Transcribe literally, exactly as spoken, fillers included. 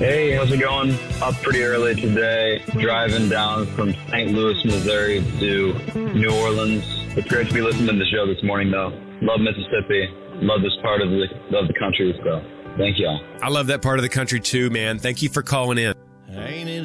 Hey, how's it going? Up pretty early today, driving down from Saint Louis, Missouri to New Orleans. It's great to be listening to the show this morning, though. Love Mississippi. Love this part of the, of the country, so thank y'all. I love that part of the country, too, man. Thank you for calling in. Ain't it